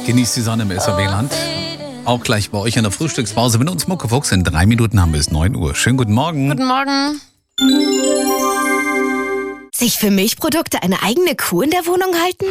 Genießt die Sonne im SAW-Land. Auch gleich bei euch in der Frühstückspause. Mit uns Muckefuchs. In 3 Minuten haben wir es 9 Uhr. Schönen guten Morgen. Guten Morgen. Sich für Milchprodukte eine eigene Kuh in der Wohnung halten?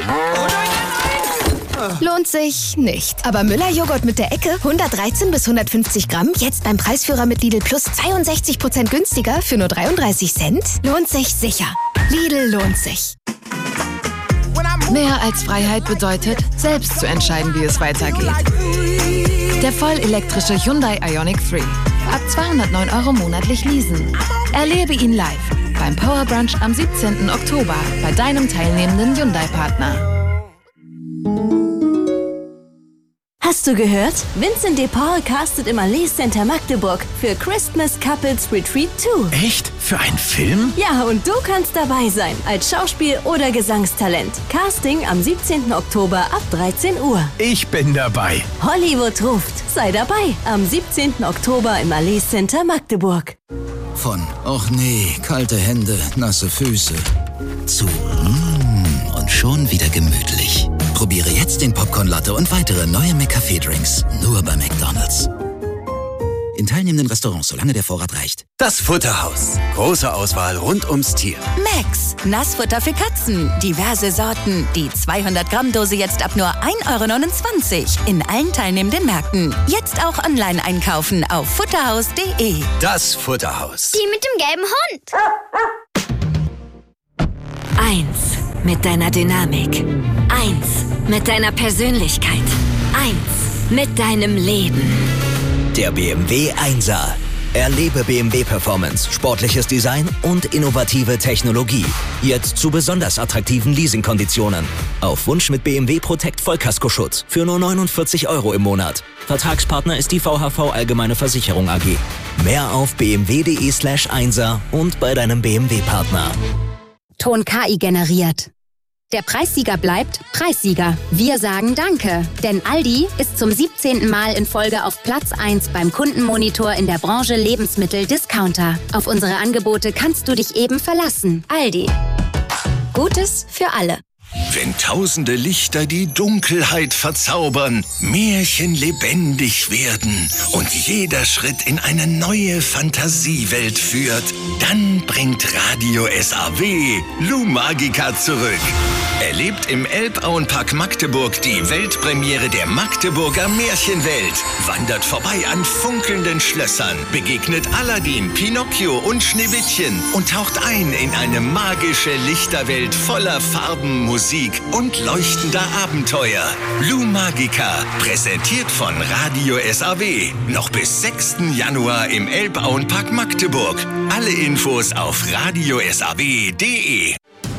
Lohnt sich nicht. Aber Müller-Joghurt mit der Ecke, 113 bis 150 Gramm, jetzt beim Preisführer mit Lidl Plus 62% günstiger für nur 33 Cent? Lohnt sich sicher. Lidl lohnt sich. Mehr als Freiheit bedeutet, selbst zu entscheiden, wie es weitergeht. Der vollelektrische Hyundai Ioniq 3. Ab 209 € monatlich leasen. Erlebe ihn live beim Power Brunch am 17. Oktober bei deinem teilnehmenden Hyundai-Partner. Hast du gehört? Vincent de Paul castet im Allee Center Magdeburg für Christmas Couples Retreat 2. Echt? Für einen Film? Ja, und du kannst dabei sein, als Schauspiel- oder Gesangstalent. Casting am 17. Oktober ab 13 Uhr. Ich bin dabei. Hollywood ruft. Sei dabei am 17. Oktober im Allee Center Magdeburg. Von "Och nee, kalte Hände, nasse Füße" zu und schon wieder gemütlich. Probiere jetzt den Popcorn-Latte und weitere neue McCafé-Drinks. Nur bei McDonald's. In teilnehmenden Restaurants, solange der Vorrat reicht. Das Futterhaus. Große Auswahl rund ums Tier. Max, Nassfutter für Katzen. Diverse Sorten. Die 200-Gramm-Dose jetzt ab nur 1,29 € in allen teilnehmenden Märkten. Jetzt auch online einkaufen auf futterhaus.de. Das Futterhaus. Die mit dem gelben Hund. 1 mit deiner Dynamik. 1 mit deiner Persönlichkeit. 1 mit deinem Leben. Der BMW 1er. Erlebe BMW Performance, sportliches Design und innovative Technologie. Jetzt zu besonders attraktiven Leasingkonditionen. Auf Wunsch mit BMW Protect Vollkaskoschutz für nur 49 € im Monat. Vertragspartner ist die VHV Allgemeine Versicherung AG. Mehr auf bmw.de/1er und bei deinem BMW-Partner. Ton KI generiert. Der Preissieger bleibt Preissieger. Wir sagen Danke, denn Aldi ist zum 17. Mal in Folge auf Platz 1 beim Kundenmonitor in der Branche Lebensmittel-Discounter. Auf unsere Angebote kannst du dich eben verlassen. Aldi. Gutes für alle. Wenn tausende Lichter die Dunkelheit verzaubern, Märchen lebendig werden und jeder Schritt in eine neue Fantasiewelt führt, dann bringt Radio SAW Lou Magica zurück. Erlebt im Elbauenpark Magdeburg die Weltpremiere der Magdeburger Märchenwelt. Wandert vorbei an funkelnden Schlössern, begegnet Aladdin, Pinocchio und Schneewittchen und taucht ein in eine magische Lichterwelt voller Farben, Musik und leuchtender Abenteuer. Lou Magica, präsentiert von Radio SAW. Noch bis 6. Januar im Elbauenpark Magdeburg. Alle Infos auf radiosaw.de.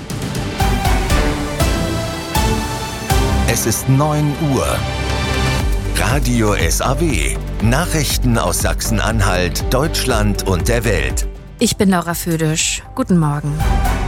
Es ist 9 Uhr. Radio SAW. Nachrichten aus Sachsen-Anhalt, Deutschland und der Welt. Ich bin Laura Födisch. Guten Morgen.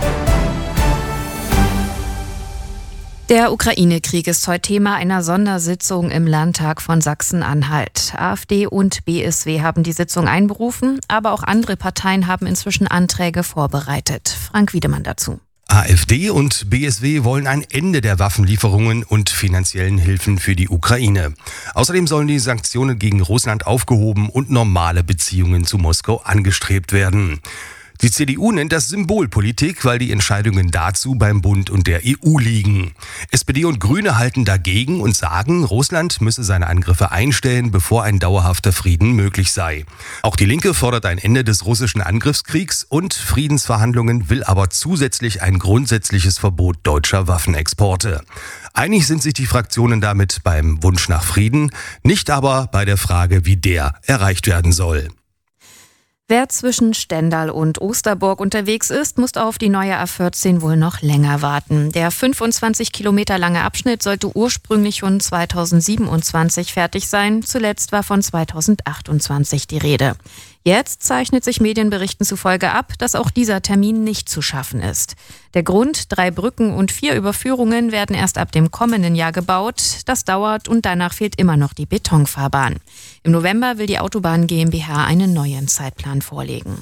Der Ukraine-Krieg ist heute Thema einer Sondersitzung im Landtag von Sachsen-Anhalt. AfD und BSW haben die Sitzung einberufen, aber auch andere Parteien haben inzwischen Anträge vorbereitet. Frank Wiedemann dazu. AfD und BSW wollen ein Ende der Waffenlieferungen und finanziellen Hilfen für die Ukraine. Außerdem sollen die Sanktionen gegen Russland aufgehoben und normale Beziehungen zu Moskau angestrebt werden. Die CDU nennt das Symbolpolitik, weil die Entscheidungen dazu beim Bund und der EU liegen. SPD und Grüne halten dagegen und sagen, Russland müsse seine Angriffe einstellen, bevor ein dauerhafter Frieden möglich sei. Auch die Linke fordert ein Ende des russischen Angriffskriegs und Friedensverhandlungen, will aber zusätzlich ein grundsätzliches Verbot deutscher Waffenexporte. Einig sind sich die Fraktionen damit beim Wunsch nach Frieden, nicht aber bei der Frage, wie der erreicht werden soll. Wer zwischen Stendal und Osterburg unterwegs ist, muss auf die neue A14 wohl noch länger warten. Der 25 Kilometer lange Abschnitt sollte ursprünglich schon 2027 fertig sein. Zuletzt war von 2028 die Rede. Jetzt zeichnet sich Medienberichten zufolge ab, dass auch dieser Termin nicht zu schaffen ist. Der Grund: 3 Brücken und 4 Überführungen werden erst ab dem kommenden Jahr gebaut. Das dauert und danach fehlt immer noch die Betonfahrbahn. Im November will die Autobahn GmbH einen neuen Zeitplan vorlegen.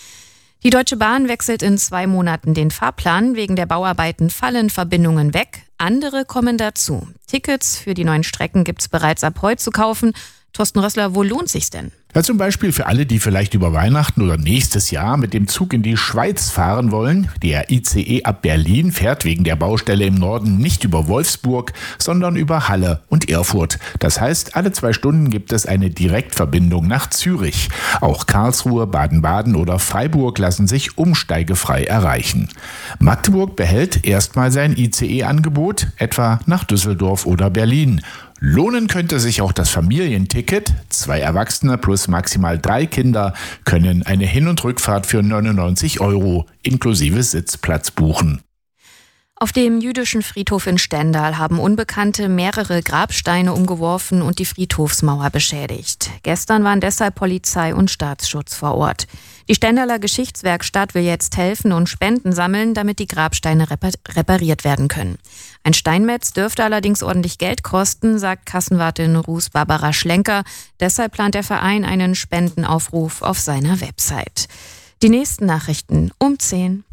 Die Deutsche Bahn wechselt in 2 Monaten den Fahrplan. Wegen der Bauarbeiten fallen Verbindungen weg. Andere kommen dazu. Tickets für die neuen Strecken gibt es bereits ab heute zu kaufen. Thorsten Rössler, wo lohnt sich's denn? Ja, zum Beispiel für alle, die vielleicht über Weihnachten oder nächstes Jahr mit dem Zug in die Schweiz fahren wollen. Der ICE ab Berlin fährt wegen der Baustelle im Norden nicht über Wolfsburg, sondern über Halle und Erfurt. Das heißt, alle 2 Stunden gibt es eine Direktverbindung nach Zürich. Auch Karlsruhe, Baden-Baden oder Freiburg lassen sich umsteigefrei erreichen. Magdeburg behält erstmal sein ICE-Angebot, etwa nach Düsseldorf oder Berlin. Lohnen könnte sich auch das Familienticket. 2 Erwachsene plus maximal 3 Kinder können eine Hin- und Rückfahrt für 99 € inklusive Sitzplatz buchen. Auf dem jüdischen Friedhof in Stendal haben Unbekannte mehrere Grabsteine umgeworfen und die Friedhofsmauer beschädigt. Gestern waren deshalb Polizei und Staatsschutz vor Ort. Die Stendaler Geschichtswerkstatt will jetzt helfen und Spenden sammeln, damit die Grabsteine repariert werden können. Ein Steinmetz dürfte allerdings ordentlich Geld kosten, sagt Kassenwartin Ruth Barbara Schlenker. Deshalb plant der Verein einen Spendenaufruf auf seiner Website. Die nächsten Nachrichten um 10.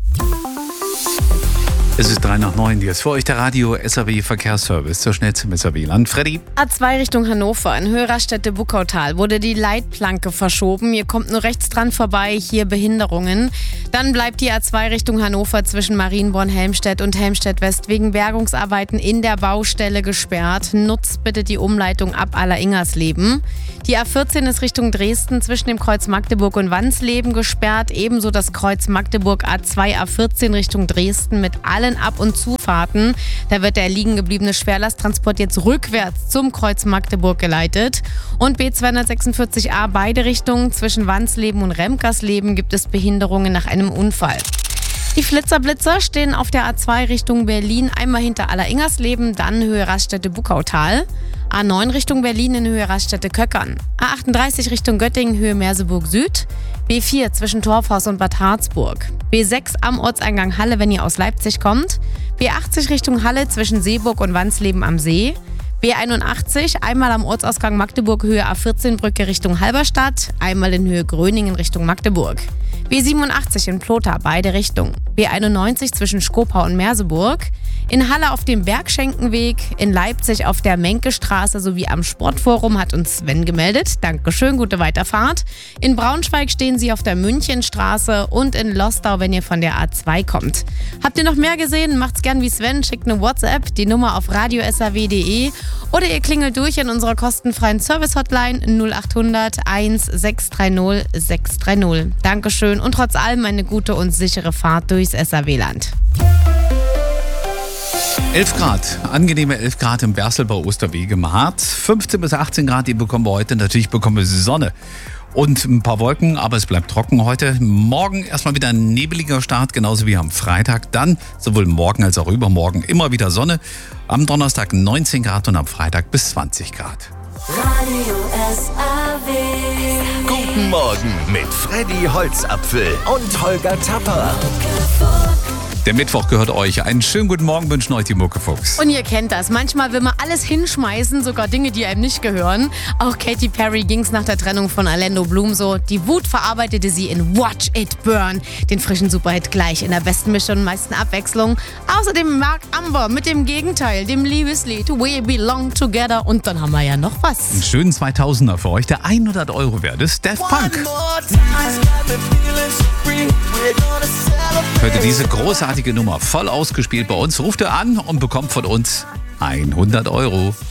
Es ist 8:03, hier ist für euch der Radio SAW Verkehrsservice zur schnellsten SAW-Land. Freddy. A2 Richtung Hannover in Höhe Raststätte Buckautal wurde die Leitplanke verschoben. Ihr kommt nur rechts dran vorbei, hier Behinderungen. Dann bleibt die A2 Richtung Hannover zwischen Marienborn-Helmstedt und Helmstedt-West wegen Bergungsarbeiten in der Baustelle gesperrt. Nutzt bitte die Umleitung ab Aller-Ingersleben. Die A14 ist Richtung Dresden zwischen dem Kreuz Magdeburg und Wansleben gesperrt. Ebenso das Kreuz Magdeburg A2 A14 Richtung Dresden mit allen Ab- und Zufahrten. Da wird der liegen gebliebene Schwerlasttransport jetzt rückwärts zum Kreuz Magdeburg geleitet. Und B246a beide Richtungen zwischen Wansleben und Remkersleben gibt es Behinderungen nach einem Unfall. Die Flitzerblitzer stehen auf der A2 Richtung Berlin, einmal hinter Aller-Ingersleben, dann Höhe Raststätte Buckautal. A9 Richtung Berlin in Höhe Raststätte Köckern. A38 Richtung Göttingen, Höhe Merseburg Süd. B4 zwischen Torfhaus und Bad Harzburg. B6 am Ortseingang Halle, wenn ihr aus Leipzig kommt. B80 Richtung Halle zwischen Seeburg und Wansleben am See. B81 einmal am Ortsausgang Magdeburg Höhe A14 Brücke Richtung Halberstadt, einmal in Höhe Gröningen Richtung Magdeburg. B87 in Plotha, beide Richtungen. B91 zwischen Skopau und Merseburg. In Halle auf dem Bergschenkenweg, in Leipzig auf der Menkestraße sowie am Sportforum hat uns Sven gemeldet. Dankeschön, gute Weiterfahrt. In Braunschweig stehen Sie auf der Münchenstraße und in Lostau, wenn ihr von der A2 kommt. Habt ihr noch mehr gesehen? Macht's gern wie Sven, schickt eine WhatsApp, die Nummer auf radiosaw.de oder ihr klingelt durch in unserer kostenfreien Service-Hotline 0800 1630 630. Dankeschön und trotz allem eine gute und sichere Fahrt durchs SAW-Land. 11 Grad, angenehme 11 Grad im Bersel bei Osterwegemarkt. 15 bis 18 Grad, die bekommen wir heute. Natürlich bekommen wir Sonne und ein paar Wolken, aber es bleibt trocken heute. Morgen erstmal wieder ein nebeliger Start, genauso wie am Freitag. Dann sowohl morgen als auch übermorgen immer wieder Sonne. Am Donnerstag 19 Grad und am Freitag bis 20 Grad. Radio SAW. Guten Morgen mit Freddy Holzapfel und Holger Tapper. Der Mittwoch gehört euch. Einen schönen guten Morgen wünschen euch die Muckefuchs. Und ihr kennt das. Manchmal will man alles hinschmeißen, sogar Dinge, die einem nicht gehören. Auch Katy Perry ging's nach der Trennung von Orlando Bloom so. Die Wut verarbeitete sie in Watch It Burn. Den frischen Superhit gleich in der besten Mischung und meisten Abwechslung. Außerdem Mark Amber mit dem Gegenteil, dem Liebeslied We Belong Together. Und dann haben wir ja noch was. Einen schönen 2000er für euch, der 100 € wert ist. Daft Punk. Hört ihr diese großartige Nummer voll ausgespielt bei uns, ruft ihr an und bekommt von uns 100 €.